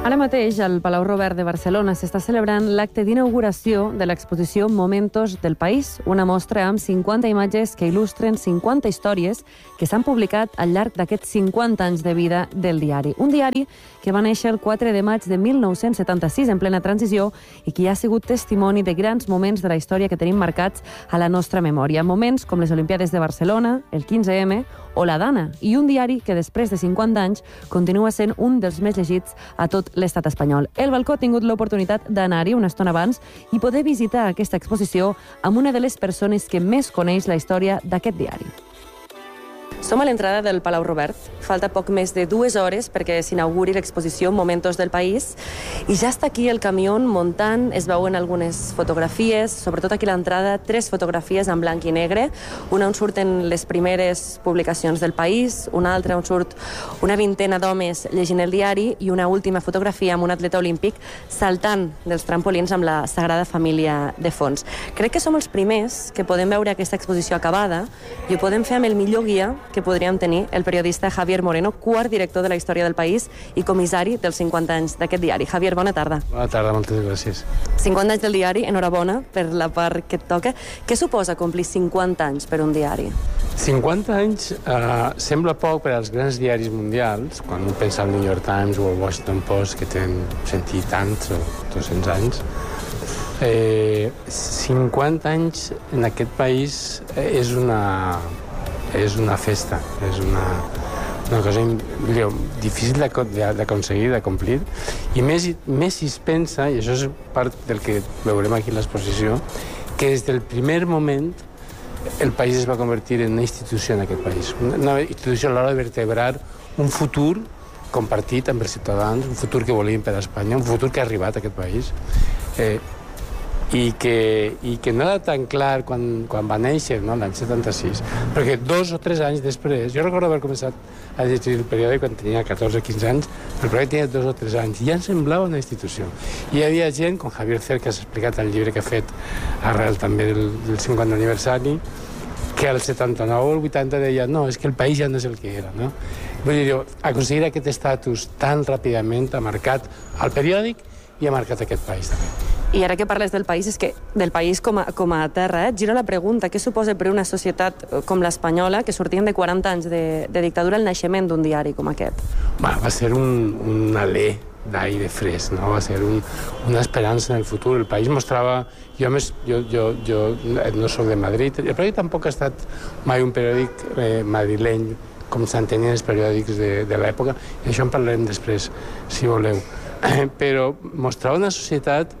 Ara mateix, al Palau Robert de Barcelona s'està celebrant l'acte d'inauguració de l'exposició Momentos del País, una mostra amb 50 imatges que il·lustren 50 històries que s'han publicat al llarg d'aquests 50 anys de vida del diari. Un diari que va néixer el 4 de maig de 1976, en plena transició, i que ha sigut testimoni de grans moments de la història que tenim marcats a la nostra memòria. Moments com les Olimpíades de Barcelona, el 15M o la Dana, i un diari que després de 50 anys continua sent un dels més llegits a tot l'estat espanyol. El Balcó ha tingut l'oportunitat d'anar-hi una estona abans i poder visitar aquesta exposició amb una de les persones que més coneix la història d'aquest diari. Som a l'entrada del Palau Robert. Falta poc més de 2 hores perquè s'inauguri l'exposició Momentos del País i ja està aquí el camió muntant. Es veuen algunes fotografies, sobretot aquí a l'entrada, 3 fotografies en blanc i negre. Una on surten les primeres publicacions del País, una altra on surt una vintena d'homes llegint el diari i una última fotografia amb un atleta olímpic saltant dels trampolins amb la Sagrada Família de fons. Crec que som els primers que podem veure aquesta exposició acabada i ho podem fer amb el millor guia que podríem tenir, el periodista Javier Moreno, quart director de la història del País i comissari dels 50 anys d'aquest diari. Javier, bona tarda. Bona tarda, moltes gràcies. 50 anys del diari, enhorabona per la part que et toca. Què suposa complir 50 anys per un diari? 50 anys sembla poc per als grans diaris mundials, quan un pensa al New York Times o al Washington Post, que tenen 100 i tants o 200 anys. 50 anys en aquest país és una festa, és una cosa difícil d'aconseguir, de complir, i més si es pensa, i això és part del que veurem aquí a l'exposició, que des del primer moment el país es va convertir en una institució en aquest país, una institució a l'hora de vertebrar un futur compartit amb els ciutadans, un futur que volíem per a Espanya, un futur que ha arribat a aquest país, i que no era tan clar quan va néixer, no, l'any 76, perquè 2 o 3 anys després, jo recordo haver començat a llegir el periòdic quan tenia 14 o 15 anys, el periòdic tenia 2 o 3 anys, i ja em semblava una institució. I hi havia gent, com Javier Cer, que has explicat el llibre que ha fet arrel també del 50 aniversari, que al 79 o el 80 deia no, és que el país ja no és el que era, no? Vull dir, aconseguir aquest estatus tan ràpidament ha marcat el periòdic i ha marcat aquest país també. I ara que parles del país, és que del país com a terra, gira la pregunta, què suposa per una societat com l'espanyola, que sortien de 40 anys de dictadura, el naixement d'un diari com aquest? Va ser un alè d'aire fresc, no? Va ser una esperança en el futur. El país mostrava... Jo no soc de Madrid, el periòdic tampoc ha estat mai un periòdic madrileny, com s'entenien els periòdics de l'època, i això en parlarem després, si voleu. Però mostrava una societat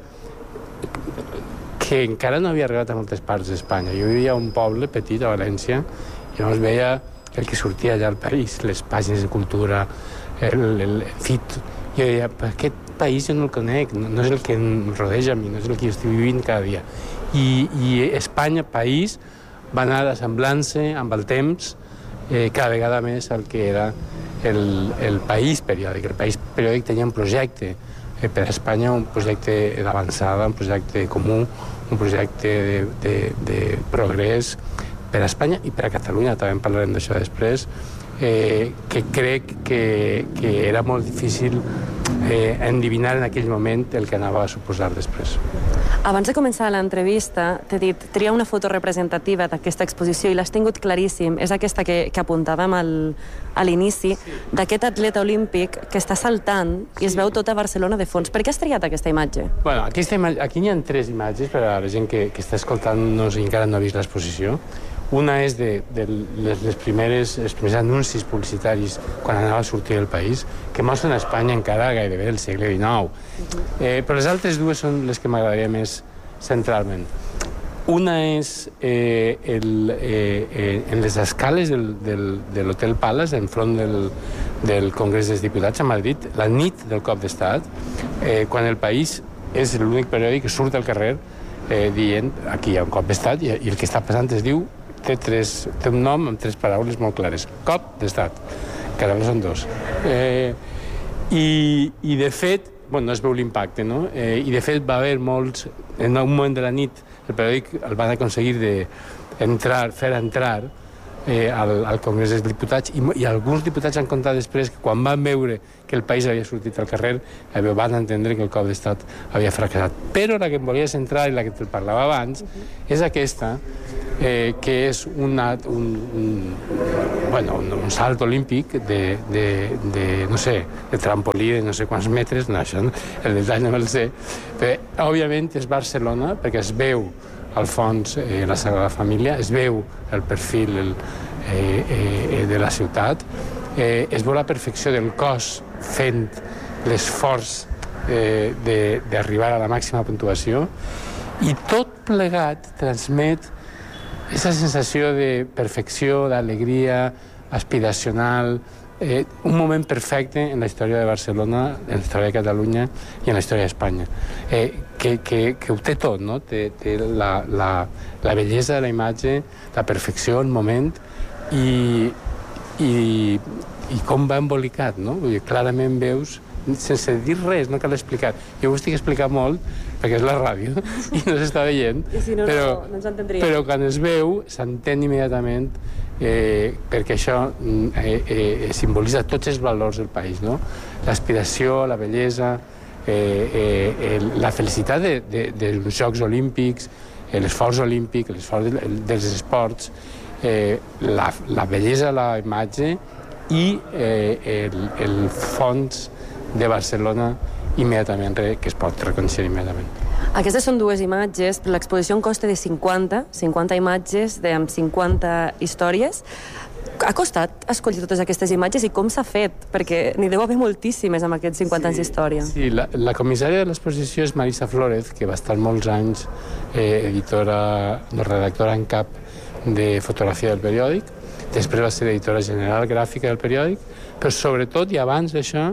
que encara no havia arribat a moltes parts d'Espanya. Jo vivia a un poble petit, a València, i llavors veia el que sortia allà al país, les pàgines de cultura, el FIT. Jo deia, aquest país jo no el conec, no és el que em rodeja a mi, no és el que jo estic vivint cada dia. I Espanya, país, va anar assemblant-se amb el temps cada vegada més al que era el país periòdic. El país periòdic tenia un projecte per a Espanya, un projecte d'avançada, un projecte comú, un projecte de progrés per a Espanya i per a Catalunya, també en parlarem d'això després, que crec que era molt difícil endevinar en aquell moment el que anava a suposar després. Abans de començar l'entrevista, t'he dit, tria una foto representativa d'aquesta exposició i l'has tingut claríssim. És aquesta que apuntàvem a l'inici, d'aquest atleta olímpic que està saltant i es veu tota Barcelona de fons. Per què has triat aquesta imatge? Bueno, aquí hi ha 3 imatges per a la gent que està escoltant-nos i encara no ha vist l'exposició. Una és de els primers anuncis publicitaris quan anava a sortir del país, que mostren a Espanya encara gairebé del segle XIX. Però les altres 2 són les que m'agradaria més centralment. Una és en les escales de l'Hotel Palace, enfront del Congrés dels Diputats a Madrid, la nit del cop d'estat, quan el País és l'únic periòdic que surt al carrer dient aquí hi ha un cop d'estat i el que està passant es diu té un nom amb 3 paraules molt clares. Cop d'estat, que ara són 2. I de fet, no es veu l'impacte, no? I de fet va haver molts... En un moment de la nit el periòdic el van aconseguir fer entrar al Congrés dels Diputats, i alguns diputats han contat després que quan van veure que el país havia sortit al carrer van entendre que el cop d'estat havia fracassat. Però la que em volia centrar i la que te parlava abans és aquesta, que és un salt olímpic de no sé, de trampolí de no sé quants metres, no, això, el detall no me'l sé, però òbviament és Barcelona, perquè es veu al fons la Sagrada Família, es veu el perfil de la ciutat, es veu la perfecció del cos fent l'esforç d'arribar a la màxima puntuació, i tot plegat transmet aquesta sensació de perfecció, d'alegria aspiracional, un moment perfecte en la història de Barcelona, en la història de Catalunya i en la història d'Espanya, que ho té tot, no? Té la bellesa de la imatge, la perfecció, el moment, i com va embolicat, no? Vull dir, clarament veus, sense dir res, no cal explicar. Jo ho estic explicant molt, perquè és la ràdio, i no s'està veient, no ens entendríem. Però quan es veu, s'entén immediatament, perquè això simbolitza tots els valors del país, no? L'aspiració, la bellesa, la felicitat dels Jocs Olímpics, l'esforç olímpic, l'esforç dels esports, la bellesa de la imatge i el fons de Barcelona immediatament, que es pot reconèixer immediatament. Aquestes són dues imatges, però l'exposició en costa de 50 imatges amb 50 històries. Ha costat escollir totes aquestes imatges i com s'ha fet? Perquè n'hi deu haver moltíssimes amb aquests 50 anys d'història. Sí, la comissària de l'exposició és Marisa Flórez, que va estar molts anys redactora en cap de fotografia del periòdic, després va ser editora general gràfica del periòdic, però sobretot i abans d'això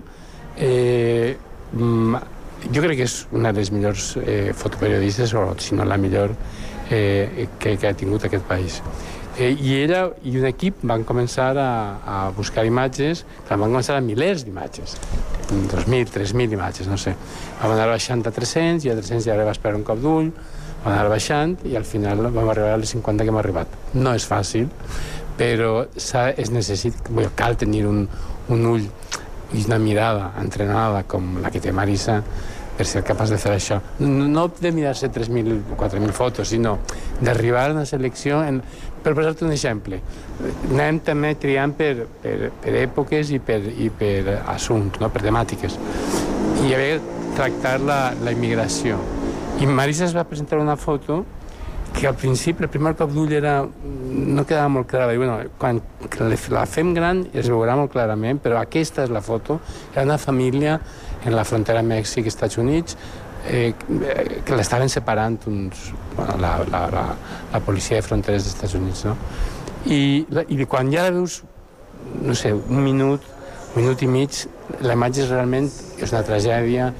jo crec que és una de les millors fotoperiodistes, o si no la millor que ha tingut aquest país. I ella i un equip van començar a buscar imatges, van començar a milers d'imatges, 2.000, 3.000 imatges, no sé. Vam anar baixant a 300, i a 300 ja va esperar un cop d'ull, vam anar baixant, i al final vam arribar a les 50 que hem arribat. No és fàcil, però cal tenir un ull i una mirada entrenada com la que té Marisa per ser capaç de fer això. No de mirar-se 3.000 o 4.000 fotos, sinó d'arribar a una selecció. Per posar-te un exemple, anem també triant per èpoques i per assumptes, no? Per temàtiques. I haver tractat la immigració. I Marisa es va presentar una foto que al principi, el primer cop d'ull no quedava molt clara. Quan la fem gran es veurà molt clarament, però aquesta és la foto. Era una família en la frontera Mèxic-Estats Units que l'estaven separant la policia de fronteres dels Estats Units, no? I quan ja la veus, no sé, un minut i mig, la imatge realment és una tragèdia,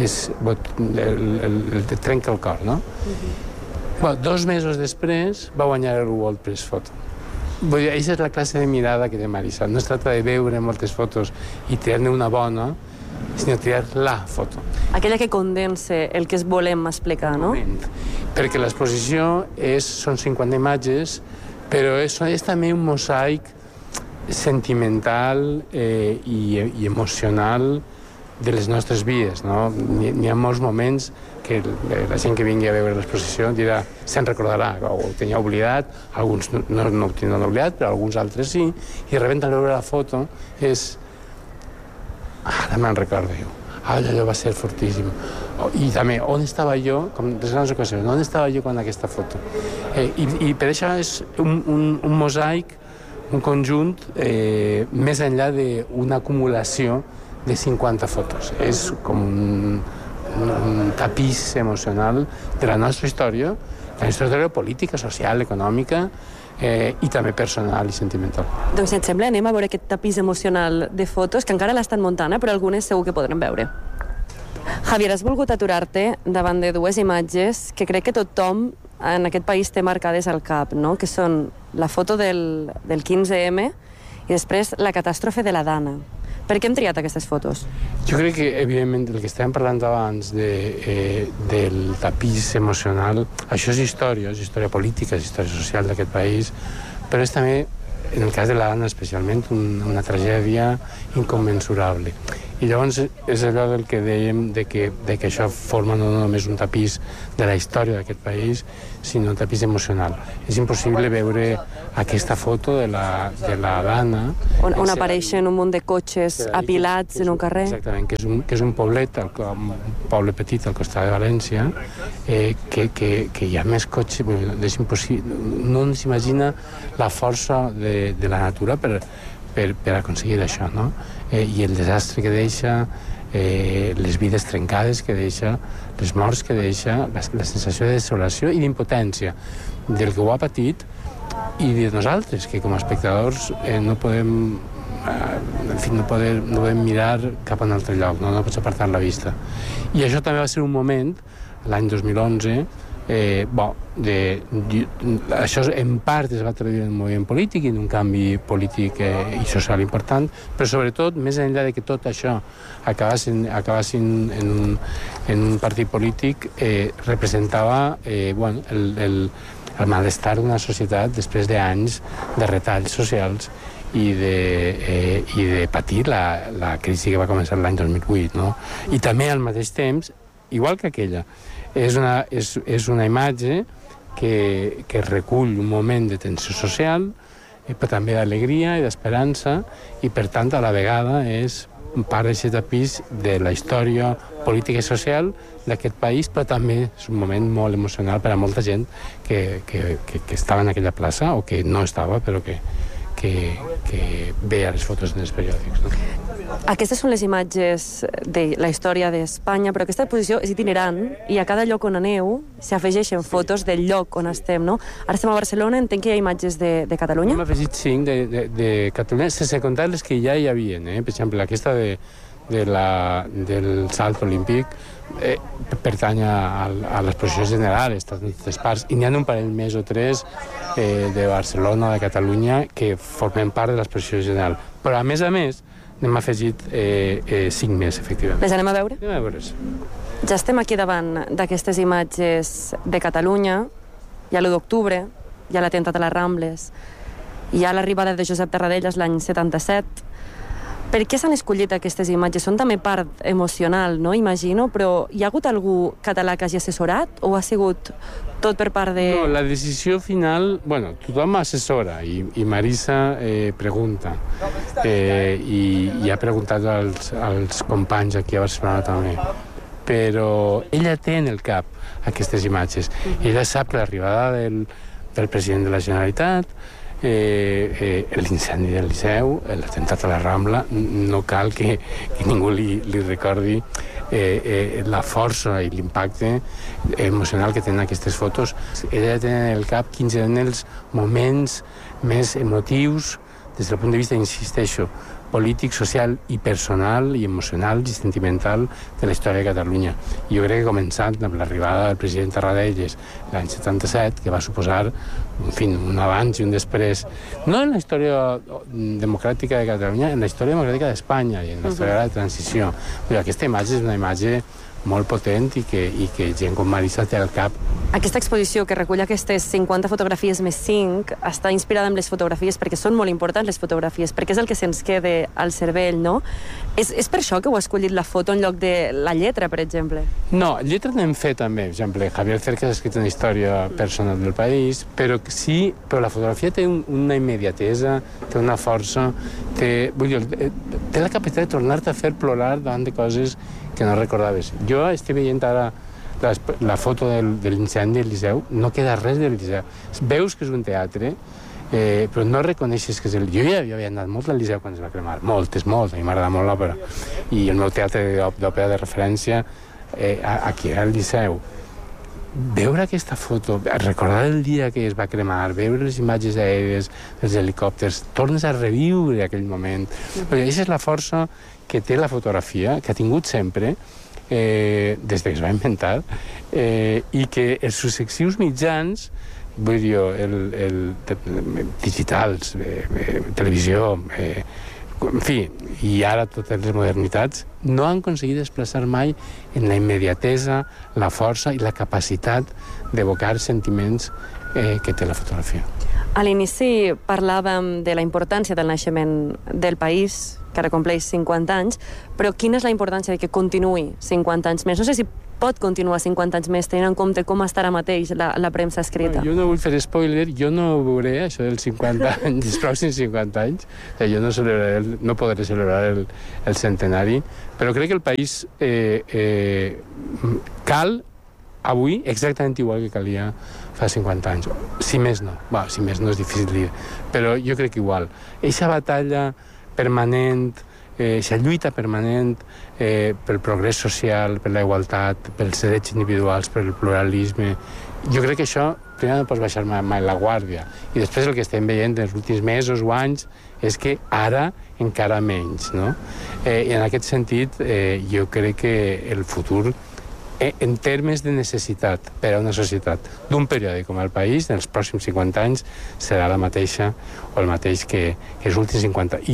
te trenca el cor, no? 2 mesos després va guanyar el World Press Photo. Vull dir, aquesta és la classe de mirada que té Marisa. No es tracta de veure moltes fotos i triar-ne una bona, sinó triar la foto. Aquella que condensa el que es volem explicar, no? Perquè l'exposició són 50 imatges, però és també un mosaic sentimental i emocional de les nostres vides, no? N'hi ha molts moments que la gent que vingui a veure l'exposició dirà, se'n recordarà, o ho tenia oblidat, alguns no ho tindran oblidat, però alguns altres sí, i de sobte al veure la foto és... Ara me'n recordo jo. Allò va ser fortíssim. I també, on estava jo, com en les grans ocasions, on estava jo quan aquesta foto? I per això és un mosaic, un conjunt, més enllà d'una acumulació de 50 fotos. És com un tapís emocional de la nostra història, la nostra història política, social, econòmica, i també personal i sentimental. Doncs si et sembla, anem a veure aquest tapís emocional de fotos, que encara l'estan muntant, però algunes segur que podrem veure. Javier, has volgut aturar-te davant de dues imatges que crec que tothom en aquest país té marcades al cap, no? Que són la foto del 15M i després la catàstrofe de la Dana. Per què hem triat aquestes fotos? Jo crec que, evidentment, el que estàvem parlant abans del tapís emocional, això és història política, és història social d'aquest país, però és també en el cas de l'Anna especialment, una tragèdia incommensurable. I llavors és allò del que dèiem de que això forma no només un tapís de la història d'aquest país, sinó un tapís emocional. És impossible veure aquesta foto de la Dana... On apareixen un munt de cotxes apilats en un carrer. Exactament, que és un poblet, un poble petit al costat de València, que hi ha més cotxes, és impossible. No ens imagina la força de la natura per aconseguir això, no? I el desastre que deixa, les vides trencades que deixa, les morts que deixa, la sensació de desolació i d'impotència del que ho ha patit i de nosaltres, que com a espectadors no podem mirar cap a un altre lloc, no pots apartar la vista. I això també va ser un moment, l'any 2011, això en part es va traduir en un moviment polític i en un canvi polític i social important, però sobretot, més enllà de que tot això acabassin en un partit polític, representava el malestar d'una societat després d'anys de retalls socials i de patir la crisi que va començar l'any 2008, no? I també al mateix temps, igual que aquella, és una imatge que recull un moment de tensió social, però també d'alegria i d'esperança, i per tant a la vegada és part d'aquest tapís de la història política i social d'aquest país, però també és un moment molt emocional per a molta gent que estava en aquella plaça o que no estava, però que veia les fotos en els periòdics. No? Aquestes són les imatges de la història d'Espanya, però aquesta exposició és itinerant i a cada lloc on aneu s'afegeixen fotos del lloc on estem, no? Ara estem a Barcelona, entenc que hi ha imatges de Catalunya? Hem afegit 5 de Catalunya, sense comptar les que ja hi havia. Per exemple, aquesta del salt olímpic pertany a l'exposició general, està en totes parts, i n'hi ha un parell més o tres de Barcelona, de Catalunya, que formen part de l'exposició general. Però, a més, n'hem afegit 5 més, efectivament. Les anem a veure? Anem a veure-les. Ja estem aquí davant d'aquestes imatges de Catalunya. Hi ha l'1 d'octubre, hi ha l'atemptat a les Rambles, hi ha l'arribada de Josep Tarradellas l'any 77. Per què s'han escollit aquestes imatges? Són també part emocional, no? Imagino, però hi ha hagut algú català que hagi assessorat o ha sigut tot per part de... No, la decisió final... Bueno, tothom assessora i Marisa pregunta i ha preguntat als companys aquí a Barcelona també. Però ella té en el cap aquestes imatges. Ella sap que l'arribada del president de la Generalitat, l'incendi del Liceu, l'atemptat a la Rambla, no cal que ningú li recordi la força i l'impacte emocional que tenen aquestes fotos. Ella té en el cap quins eren els moments més emotius des del punt de vista, insisteixo, polític, social i personal i emocional i sentimental de la història de Catalunya. Jo crec que començant amb l'arribada del president Tarradellas l'any 77, que va suposar un abans i un després, no en la història democràtica de Catalunya, en la història democràtica d'Espanya i en la història de la transició. Però aquesta imatge és una imatge molt potent i que gent com Marisa té al cap. Aquesta exposició que recull aquestes 50 fotografies més 5 està inspirada en les fotografies perquè són molt importants les fotografies, perquè és el que se'ns queda al cervell, no? És per això que heu escollit la foto en lloc de la lletra, per exemple? No, lletra n'hem fet també. Per exemple, Javier Cercas ha escrit una història personal del país, però la fotografia té una immediatesa, té una força, té la capacitat de tornar-te a fer plorar davant de coses que no recordaves. Jo estic veient ara la foto de l'incendi del Liceu, no queda res del Liceu. Veus que és un teatre, però no reconeixes que és el... Jo ja havia anat molt al Liceu quan es va cremar, molt, a mi m'agrada molt l'òpera. I el meu teatre d'òpera de referència aquí era el Liceu. Veure aquesta foto, recordar el dia que es va cremar, veure les imatges aèries, els helicòpters, tornes a reviure aquell moment. Aquesta és la força que té la fotografia, que ha tingut sempre, des que es va inventar, i que els successius mitjans, vull dir, digitals, televisió, en fi, i ara totes les modernitats, no han aconseguit desplaçar mai en la immediatesa, la força i la capacitat d'evocar sentiments que té la fotografia. A l'inici parlàvem de la importància del naixement del país, que ara compleix 50 anys, però quina és la importància de que continuï 50 anys més? No sé si pot continuar 50 anys més, tenint en compte com està ara mateix la premsa escrita. Jo no vull fer spoiler, jo no veuré això dels 50 anys, els pròxims 50 anys. Jo no podré celebrar el centenari, però crec que el país cal avui exactament igual que calia fa 50 anys. Si més no. Si més no és difícil dir, però jo crec que igual. Eixa batalla permanent, aquesta lluita permanent pel progrés social, per la igualtat, pels drets individuals, pel pluralisme, jo crec que això primer no pots baixar mai la guàrdia. I després el que estem veient en els últims mesos o anys és que ara encara menys, no? I en aquest sentit jo crec que el futur en termes de necessitat per a una societat d'un període com el país, en els pròxims 50 anys serà la mateixa o el mateix que els últims 50.